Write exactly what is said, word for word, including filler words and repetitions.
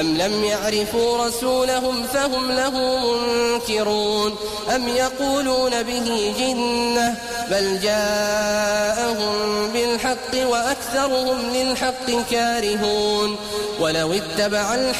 أم لم يعرفوا رسولهم فهم له منكرون أم يقولون به جنة بل جاءهم بالحق وأكثرهم للحق كارهون ولو اتبع